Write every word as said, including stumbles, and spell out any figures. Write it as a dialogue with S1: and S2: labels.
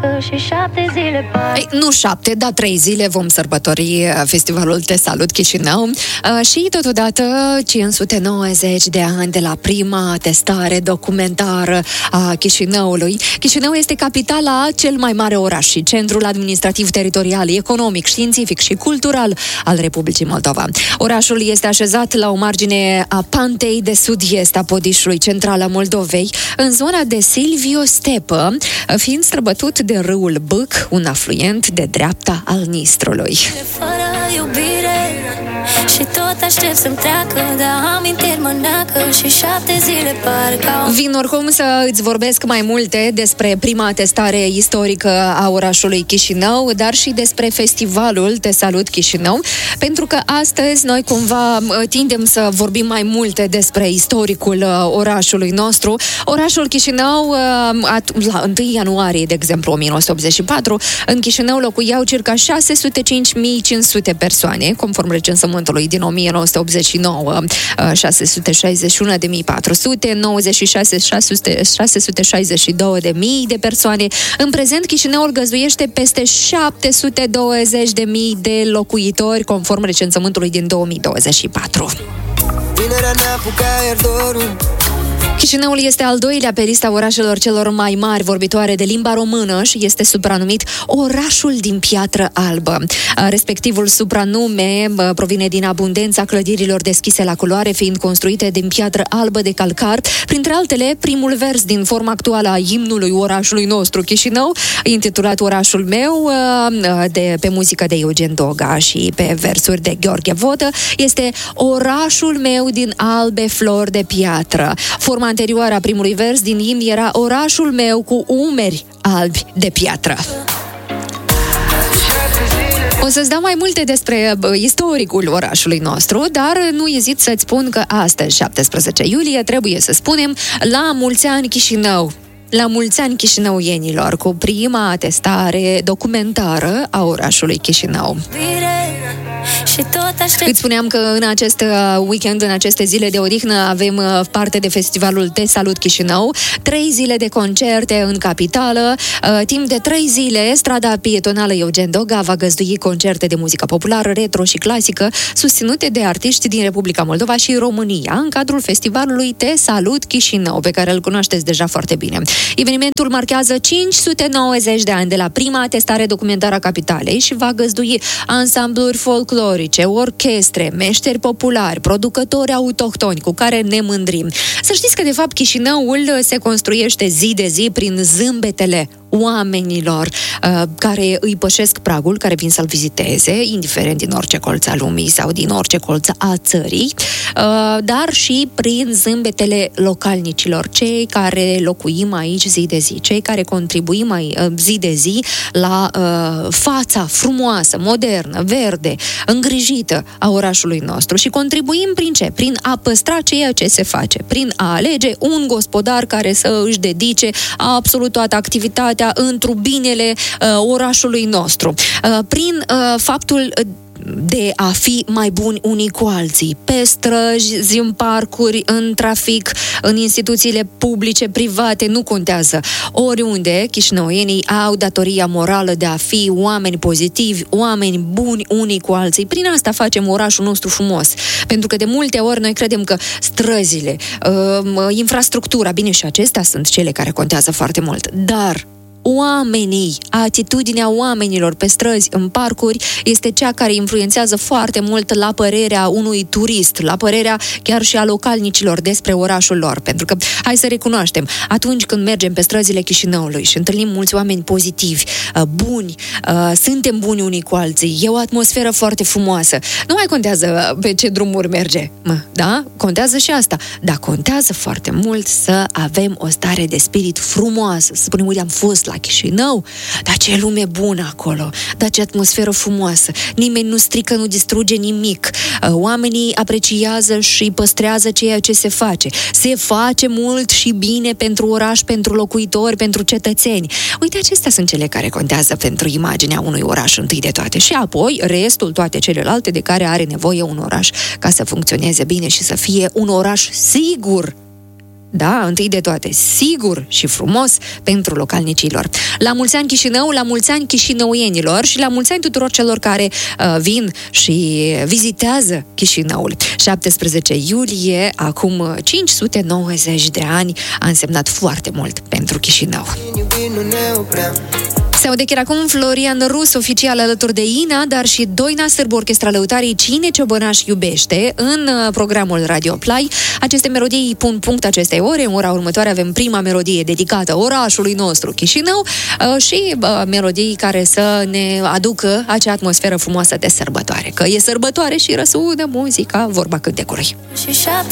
S1: mânacă și șapte zile par.
S2: Ei, nu șapte, dar trei zile vom sărbători festivalul Te Salut Chișinău și totodată cinci sute nouăzeci de ani de la prima testare documentară a Chișinăului. Chișinău este capitala, cel mai mare oraș și centrul administrativ, teritorial, economic, științific și cultural al Republicii Moldova. Orașul este așezat la o margine a pantei de sud-est a Podișului, centrala Moldovei, în zona de Silviu-Stepă, fiind străbătut de râul Bâc, un afluent de dreapta al Nistrului.
S1: Fără iubire și tot aștept să-mi treacă, dar amintiri mă neacă și șapte zile parcă.
S2: Vin oricum să îți vorbesc mai multe despre prima testare istorică a orașului Chișinău, dar și despre festivalul Te Salut Chișinău, pentru că astăzi noi cumva tindem să vorbim mai multe despre istoricul orașului nostru. Orașul Chișinău, la întâi ianuarie, de exemplu, o mie nouă sute optzeci și patru, în Chișinău locuiau circa șase sute cinci mii cinci sute persoane, conform recensământului din o mie nouă sute optzeci și nouă, șase sute șaizeci și unu de mii patru sute, nouăzeci și șase, șase sute șaizeci și doi de mii de persoane. În prezent, Chișinăul găzduiește peste șapte sute douăzeci de mii de locuitori, conform recensământului din două mii douăzeci și patru. Chișinăul este al doilea pe lista orașelor celor mai mari vorbitoare de limba română și este supranumit orașul din piatră albă. Respectivul supranume provine din abundența clădirilor deschise la culoare, fiind construite din piatră albă de calcar, printre altele primul vers din forma actuală a imnului orașului nostru, Chișinău, intitulat Orașul meu, de, pe muzică de Eugen Doga și pe versuri de Gheorghe Vodă, este Orașul meu din albe flori de piatră. Forma anterioară a primului vers din imn era Orașul meu cu umeri albi de piatră. O să-ți dau mai multe despre istoricul orașului nostru, dar nu ezit să-ți spun că astăzi, șaptesprezece iulie, trebuie să spunem la mulți ani Chișinău. La mulți ani chișinăuienilor, cu prima atestare documentară a orașului Chișinău. Îți spuneam că în acest weekend, în aceste zile de odihnă, avem parte de festivalul Te Salut Chișinău, trei zile de concerte în capitală. Timp de trei zile, strada pietonală Eugen Doga va găzdui concerte de muzică populară, retro și clasică, susținute de artiști din Republica Moldova și România, în cadrul festivalului Te Salut Chișinău, pe care îl cunoașteți deja foarte bine. Evenimentul marchează cinci sute nouăzeci de ani de la prima atestare documentară a capitalei și va găzdui ansambluri folclorice, orchestre, meșteri populari, producători autohtoni cu care ne mândrim. Să știți că, de fapt, Chișinăul se construiește zi de zi prin zâmbetele oamenilor uh, care îi pășesc pragul, care vin să-l viziteze, indiferent din orice colț al lumii sau din orice colț a țării, uh, dar și prin zâmbetele localnicilor, cei care locuim aici zi de zi, cei care contribuim mai, uh, zi de zi la uh, fața frumoasă, modernă, verde, îngrijită a orașului nostru și contribuim prin ce? Prin a păstra ceea ce se face, prin a alege un gospodar care să își dedice absolut toată activitatea într-un binele uh, orașului nostru. Uh, prin uh, faptul de a fi mai buni unii cu alții, pe străzi, în parcuri, în trafic, în instituțiile publice, private, nu contează. Oriunde, chișinăuienii au datoria morală de a fi oameni pozitivi, oameni buni unii cu alții. Prin asta facem orașul nostru frumos. Pentru că de multe ori noi credem că străzile, uh, infrastructura, bine, și acestea sunt cele care contează foarte mult, dar oamenii, atitudinea oamenilor pe străzi, în parcuri, este cea care influențează foarte mult la părerea unui turist, la părerea chiar și a localnicilor despre orașul lor. Pentru că, hai să recunoaștem, atunci când mergem pe străzile Chișinăului și întâlnim mulți oameni pozitivi, buni, suntem buni unii cu alții, e o atmosferă foarte frumoasă. Nu mai contează pe ce drumuri merge, da? Contează și asta. Dar contează foarte mult să avem o stare de spirit frumoasă, să spunem, uite, am fost la Chișinău, dar ce lume bună acolo, dar ce atmosferă frumoasă, nimeni nu strică, nu distruge nimic, oamenii apreciază și păstrează ceea ce se face, se face mult și bine pentru oraș, pentru locuitori, pentru cetățeni. Uite, acestea sunt cele care contează pentru imaginea unui oraș întâi de toate și apoi restul, toate celelalte de care are nevoie un oraș ca să funcționeze bine și să fie un oraș sigur. da, întâi de toate, sigur și frumos pentru localnicilor. La mulți ani Chișinău, la mulți ani chișinăuienilor și la mulți ani tuturor celor care uh, vin și vizitează Chișinăul. șaptesprezece iulie, acum cinci sute nouăzeci de ani, a însemnat foarte mult pentru Chișinău. Se aude chiar acum Florian Rus, oficial alături de Ina, dar și Doina Sârbu, orchestra lăutarii Cine Ciobănaș iubește, în programul Radio Play. Aceste melodii pun punct acestei ore. În ora următoare avem prima melodie dedicată orașului nostru, Chișinău, și melodii care să ne aducă acea atmosferă frumoasă de sărbătoare. Că e sărbătoare și răsună muzica, vorba cântecului.
S1: Și șapte